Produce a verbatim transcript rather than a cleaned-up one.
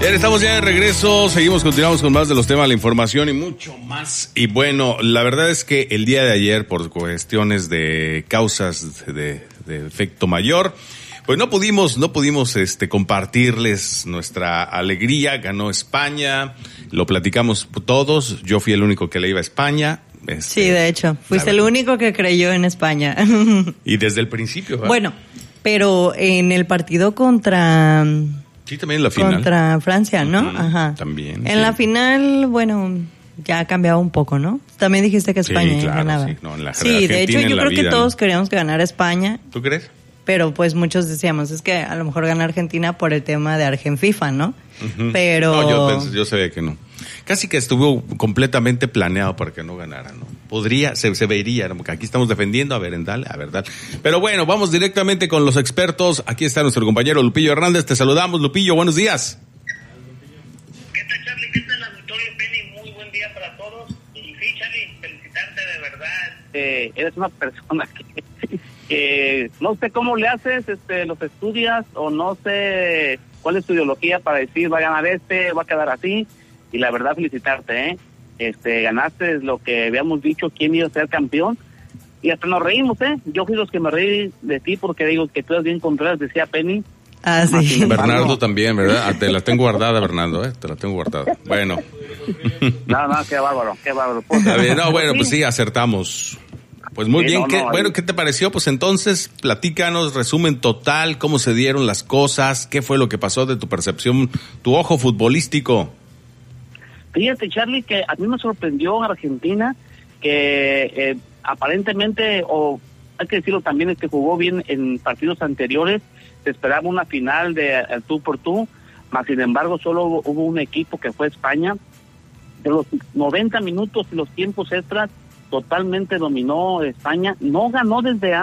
Bien, estamos ya de regreso, seguimos, continuamos con más de los temas, la información y mucho más. Y bueno, la verdad es que el día de ayer, por cuestiones de causas de, de efecto mayor, pues no pudimos, no pudimos este compartirles nuestra alegría. Ganó España, lo platicamos todos, yo fui el único que le iba a España. Este, sí, de hecho, fuiste el único que creyó en España. Y desde el principio. ¿verdad? Bueno, pero en el partido contra... Sí, también en la final. Contra Francia, ¿no? Uh-huh. Ajá. También. En sí. la final, bueno, ya ha cambiado un poco, ¿no? También dijiste que España sí, claro, ganaba. Sí, no, en la, sí de hecho, yo creo vida, que todos ¿no? queríamos que ganara España. ¿Tú crees? Pero pues muchos decíamos, es que a lo mejor gana Argentina por el tema de Argenfifa, ¿no? Uh-huh. Pero... No, yo, pensé, yo sabía que no. Casi que estuvo completamente planeado para que no ganara, ¿no? Podría, se, se vería, ¿no? Porque aquí estamos defendiendo a Berendal, a verdad. Pero bueno, vamos directamente con los expertos. Aquí está nuestro compañero Lupillo Hernández. Te saludamos, Lupillo, buenos días. ¿Qué tal, Charlie? ¿Qué tal, auditorio Penny? Muy buen día para todos. Y sí, Charlie, felicitarte de verdad. Eh, eres una persona que, que no sé cómo le haces, este, los estudias o no sé cuál es tu ideología para decir va a ganar este, va a quedar así. Y la verdad, felicitarte, ¿eh? Este, ganaste lo que habíamos dicho, quién iba a ser campeón. Y hasta nos reímos, ¿eh? Yo fui los que me reí de ti porque digo que tú eres bien Contreras, decía Penny. Ah, sí. Bernardo también, ¿verdad? Ah, te la tengo guardada, Bernardo, ¿eh? Te la tengo guardada. Bueno. No, no, qué bárbaro, qué bárbaro. Pues, Está bien, no, bueno, pues sí, acertamos. Pues muy sí, bien, no, ¿qué, no, bueno, ahí. ¿qué te pareció? Pues entonces, platícanos, resumen total, cómo se dieron las cosas, qué fue lo que pasó de tu percepción, tu ojo futbolístico. Fíjate, Charlie, que a mí me sorprendió Argentina, que eh, aparentemente, o hay que decirlo también, es que jugó bien en partidos anteriores, se esperaba una final de el tú por tú, mas sin embargo solo hubo, hubo un equipo que fue España. De los noventa minutos y los tiempos extras, totalmente dominó España, no ganó desde antes.